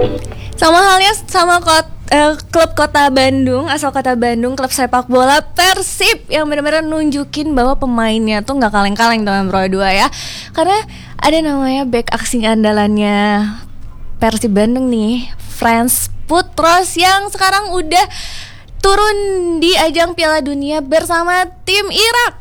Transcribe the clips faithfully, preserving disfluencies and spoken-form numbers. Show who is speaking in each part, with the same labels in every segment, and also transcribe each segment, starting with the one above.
Speaker 1: Sama halnya sama kot, eh, klub Kota Bandung, asal Kota Bandung, klub sepak bola Persib yang benar-benar nunjukin bahwa pemainnya tuh nggak kaleng-kaleng teman Pro dua ya. Karena ada namanya back aksi andalannya Persib Bandung nih, Franz Putros yang sekarang udah turun di ajang Piala Dunia bersama tim Irak.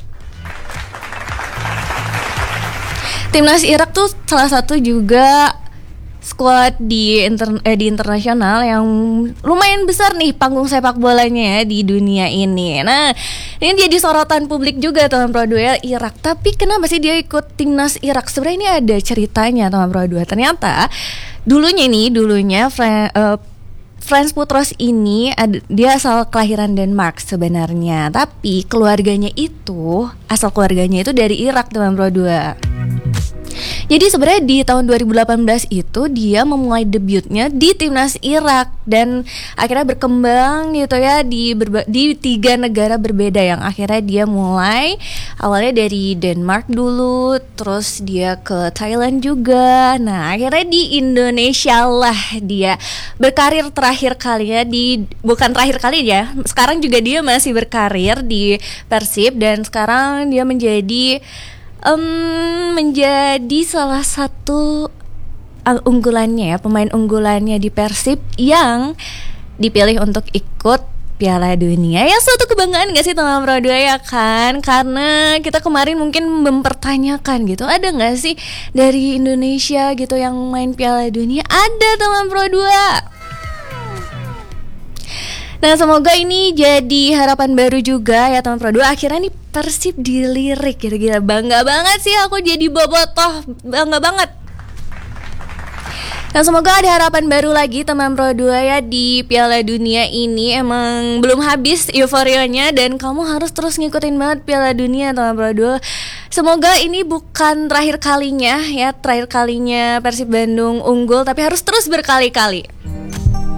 Speaker 1: Timnas Irak tuh salah satu juga skuad di inter, eh, di internasional yang lumayan besar nih panggung sepak bolanya ya di dunia ini. Nah, ini jadi sorotan publik juga teman Pro dua ya, Irak. Tapi kenapa sih dia ikut timnas Irak? Sebenarnya ini ada ceritanya teman Pro dua. Ternyata dulunya nih, dulunya Fran, uh, Franz Putros ini ad, dia asal kelahiran Denmark sebenarnya, tapi keluarganya itu asal keluarganya itu dari Irak teman Pro dua. Jadi sebenarnya di tahun dua ribu delapan belas itu dia memulai debutnya di timnas Irak dan akhirnya berkembang gitu ya di berba- di tiga negara berbeda yang akhirnya dia mulai awalnya dari Denmark dulu, terus dia ke Thailand juga. Nah, akhirnya di Indonesia lah dia berkarir terakhir kalinya di bukan terakhir kali ya. Sekarang juga dia masih berkarir di Persib dan sekarang dia menjadi Um, menjadi salah satu uh, unggulannya ya, pemain unggulannya di Persib yang dipilih untuk ikut Piala Dunia. Ya suatu kebanggaan gak sih teman Pro dua ya kan? Karena kita kemarin mungkin mempertanyakan gitu, ada gak sih dari Indonesia gitu yang main Piala Dunia? Ada teman Pro dua. Nah, semoga ini jadi harapan baru juga ya teman Pro dua. Akhirnya nih Persib dilirik gitu-gitu. Bangga banget sih aku jadi bobotoh. Bangga banget. Nah, semoga ada harapan baru lagi teman Pro dua ya di Piala Dunia ini. Emang belum habis euforianya dan kamu harus terus ngikutin banget Piala Dunia teman Pro dua. Semoga ini bukan terakhir kalinya ya, terakhir kalinya Persib Bandung unggul, tapi harus terus berkali-kali.